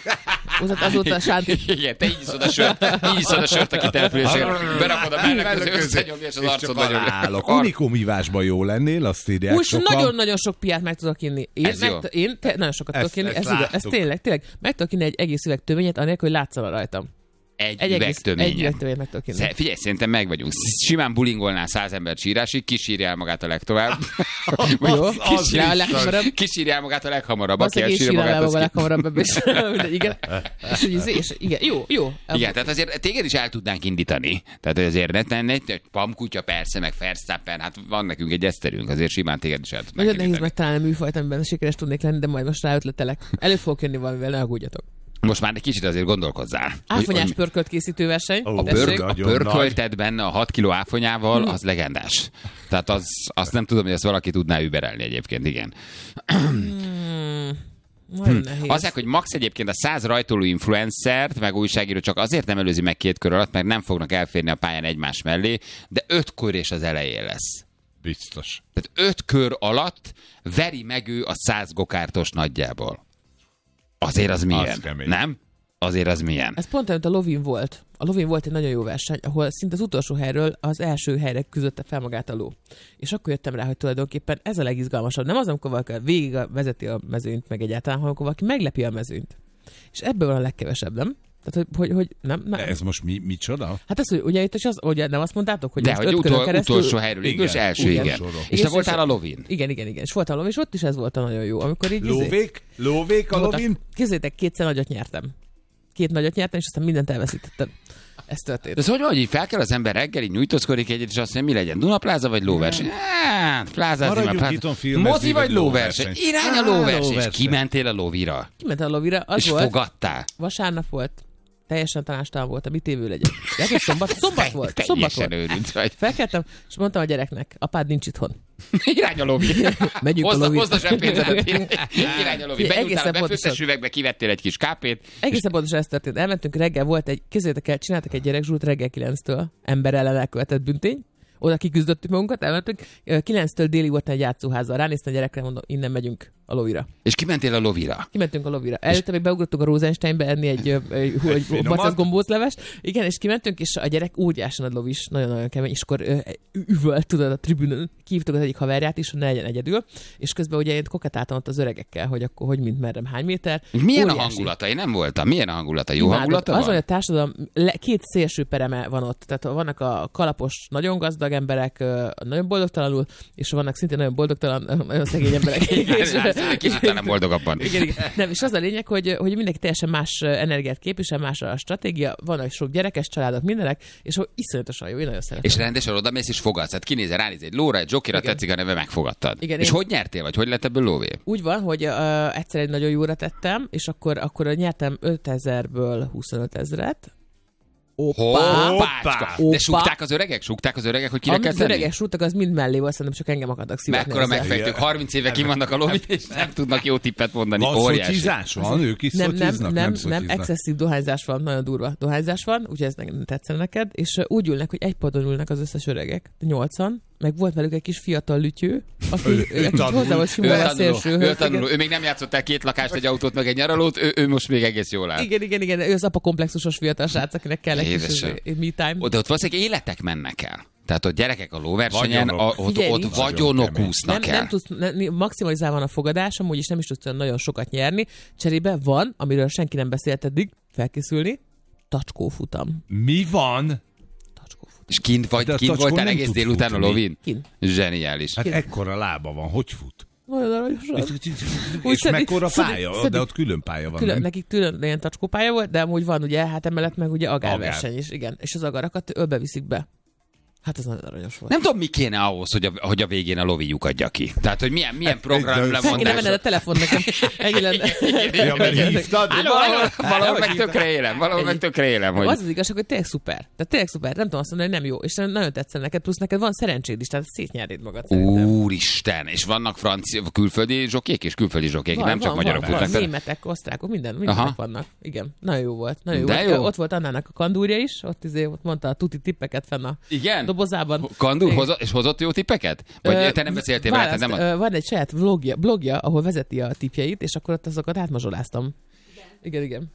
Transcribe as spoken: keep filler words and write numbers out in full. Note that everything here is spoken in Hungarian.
Azóta a Sánti... Igen, te így iszod a sört, így iszod a sört a kitelepülésére, berakod a mellek közé, összenyomja, és az arcodra nyomja. Unikum ívásban jó lennél, azt írják Úgy sokan. nagyon-nagyon sok piát meg tudok inni. Én, Ez meg, jó. én te, nagyon sokat Ezt- tudok inni. ezt Ez, igaz, ez láttuk. tényleg, tényleg. Meg tudok inni egy egész üveg töményet, anélkül, hogy látszana rajtam. Egy, Egy, egy egész, egy üvegtöményen. üveg töményet meg tudok inni. Sze- Figyelj, szerintem meg vagyunk. Simán bulingolnál száz ember sírásig, kisírjál magát a legtovább. Jó, az kisírjál a biztos. leghamarabb. Kisírjál magát a leghamarabb. Aki Valószínűleg én elsírja sírál magát, el az magam a ki... leghamarabb ebből is. Igen. És, hogy ez- és, igen, jó, jó. Igen, tehát azért téged is el tudnánk indítani. Tehát hogy azért ne tenni, egy pamkutya persze, meg Verstappen, hát van nekünk egy eszterünk, azért simán téged is el tudnánk Nagyon nehéz indítani. megtalálni a műfajt, amiben sikeres tudnék lenni, de majd most ráötletelek. Elő fogok jönni valamivel, ne aggódjatok. Most már egy kicsit azért gondolkozzál. Áfonyás Hogy- pörkölt készítő verseny. Ó, A, Tessék. pörk, a Nagyon pörkölted benne a hat kiló áfonyával, az legendás. Tehát az, azt nem tudom, hogy ezt valaki tudná überelni egyébként, igen. Hmm, nagyon nehéz. Azt mondják, hogy max egyébként a száz rajtoló influencert, meg újságíró csak azért nem előzi meg két kör alatt, mert nem fognak elférni a pályán egymás mellé, de öt kör és az elején lesz. Biztos. Tehát öt kör alatt veri meg ő a száz gokártos nagyjából. Azért az milyen? Az kemény. Nem? Azért az milyen? Ez pont olyan, mint a Lovin volt. A Lovin volt egy nagyon jó verseny, ahol szinte az utolsó helyről az első helyre küzdötte fel magát a ló. És akkor jöttem rá, hogy tulajdonképpen ez a legizgalmasabb. Nem az, amikor valaki végig vezeti a mezőnyt, meg egyáltalán, hanem amikor valaki meglepi a mezőnyt. És ebből van a legkevesebb, nem? Tehát, hogy, hogy, hogy nem, nem. De ez most mi, micsoda? Hát ez, hogy ugye itt is az, ugye nem azt mondtátok, hogy De most hogy öt körön utol, keresztül... utolsó helyről indul, és Igen, első, igen. utolsóról. És Igen, te és- voltál a lovin. Igen, igen, igen. És voltam a lovin, és ott is ez volt a nagyon jó. Amikor így... izé- Lóvék? Lóvék a voltak- lovin? Képzeljétek, kétszer nagyot nyertem. Két nagyot nyertem, és aztán mindent elveszítettem. Ez történt. De ez hogy van, hogy így fel kell az ember reggeli, nyújtózkodik egyet, és azt mondja, mi legyen? Dunapláza vagy lóverseny? Hát, plázázni már. Maradjunk pláza- itthon filmezni, Mozi vagy vagy lóverseny? lóverseny? Irány a Á, lóverseny. És lóverseny. kimentél a lovira. Kiment a lovira, az És volt, fogadtál. vasárnap volt, teljesen tanástalan volt, a mit évő legyen. Lehet, hogy szombat, szombat volt, szombat Teljesen volt. őrült vagy. Felkeltem, és mondtam a gyereknek, apád nincs itthon. Irány a lovi. Megyünk a Hozd, lovira. hozd a zseppénzedet. Irány a lovi. Figyelj, Benyújtál a egészen befőttes pontosan. üvegbe, kivettél egy kis kápét. Egészen pontosan ez történt. Elmentünk reggel, volt egy, képzeljétek el, csináltak egy gyerekzsút reggel kilenctől, ember ellen elkövetett büntény. Oda kiküzdöttük magunkat, elmentünk. kilenctől délig volt egy játszóházzal. Ránéztem a gyerekre, mondom, innen megyünk a lovira. És kimentél a lovira. Kimentünk a lovira. Előtte még beugrottunk a Rosensteinbe enni egy, egy, egy, egy finomat. bacesz gombóclevest. Igen, és kimentünk, és a gyerek óriásan nagy lovis, nagyon-nagyon kemény, és akkor ö, üvölt, tudod, a tribünön, kihívtuk az egyik haverját is, hogy ne legyen egyedül, és közben ugye én koketáltam ott az öregekkel, hogy akkor hogy mint merrem, hány méter. Milyen Óriási. a hangulata? Én nem voltam. Milyen a hangulata? Jó Imádom. hangulata Az, van? hogy a társadalom le, két szélső pereme van ott. Tehát vannak a kalapos, nagyon gazdag emberek, ö, nagyon boldogtalanul, és vannak szintén nagyon boldogtalan, nagyon szegény emberek. Kicsit talán boldogabban. Igen, igen. Nem, és az a lényeg, hogy, hogy mindenki teljesen más energiát képvisel, más a stratégia, vannak sok gyerekes családok, mindenek, és hogy iszonyatosan jó, én nagyon szeretem. És rendesen odamész és fogadsz. Hát kinézel, ránéz egy lóra, egy zsokira, Igen. tetszik a neve, megfogadtad. Igen, és én- hogy nyertél, vagy hogy lett ebből lóvé? Úgy van, hogy uh, egyszer egy nagyon jóra tettem, és akkor, akkor nyertem ötezerből huszonöt ezret. Oppá! Hoppácska! De Hoppá. súgták az öregek? Súgták az öregek, hogy kire kell Amit tenni? öregek súgtak, az mind mellé volt, szerintem csak engem akartak szivatni. Mekkora ezzel. megfejtők, harminc éve kivannak a lovit, és nem tudnak jó tippet mondani. Van Óriási. szotizás? Van? Ők is Nem, nem, szotiznak? nem, nem, szotiznak. excesszív dohányzás van, nagyon durva dohányzás van, úgyhogy ez nem tetszene neked, és uh, úgy ülnek, hogy egy padon ülnek az összes öregek, nyolcan, meg volt velük egy kis fiatal lütyő, aki Ő- ő ő, tanul. hozzá volt Ő simulva a tanuló, szélső ő, hölgy, tanuló. igen. Ő még nem játszott el két lakást, egy autót, meg egy nyaralót, ő, ő most még egész jól áll. Igen, igen, igen, ő az apa komplexusos fiatal srác, akinek kell egy kis Jézusom. eh, me time. De ott valószínűleg életek mennek el. Tehát ott gyerekek a lóversenyen, Vagyonok. a, ott, Figyelj, ott nincs. vagyonok Nagyon úsznak Nem, el. nem tudsz, ne, maximalizálva van a fogadás, amúgy is nem is tudsz olyan nagyon sokat nyerni. Cserébe van, amiről senki nem beszélt eddig, felkészülni, tacskófutam. Mi van? Tacskófutam. És kint, vagy, De a kint tacskó voltál nem egész tud délután a futni. lovin? Kint. Zseniális. Hát ekkora lába van, hogy fut? Nagyon aranyosan. És, Úgy és szedik- mekkora szedik- pálya? szedik- De ott külön pálya van, Külön, nem? nekik külön ilyen tacskópálya volt, de amúgy van ugye, hát emellett meg ugye agárverseny Agár. is, igen. És az agarakat ölbe viszik be. Hát ez nagyon aranyos volt. Nem tudom, mi kéne ahhoz, hogy a, hogy a végén a lovi lyukadja ki. Tehát, hogy milyen, milyen Hát, program de- Fel kéne lemondás. venned a telefon nekem. Ennyi lenne. Ja, mert hívtad? Valahol, valahol Hogy meg hívtad? tökre élem, valahol meg tökre élem, hogy... Az az igazság, hogy tényleg szuper. Tehát tényleg szuper. Nem tudom azt mondani, hogy nem jó. És nagyon tetszene neked, plusz neked van szerencséd is, tehát szétnyernéd magad szerintem. Úristen, és vannak francia, külföldi zsokék és külföldi zsokék, Van, nem csak van, magyarok van, futnak. van, németek, osztrákok, minden, mindenek Aha. vannak. Igen, nagyon jó volt. Nagyon jó De volt. jó. Ott volt Annának a kandúrja is, ott, izé, ott mondta a tuti tippeket fenn a Igen? dobozában. Kandúr, Igen. hozott, és hozott jó tippeket? Vagy Ö, te nem beszéltél vele, te választ, nem... A... ö, van egy saját vlogja, blogja, ahol vezeti a tippjeit, és akkor ott azokat átmazsoláztam. Igen, igen.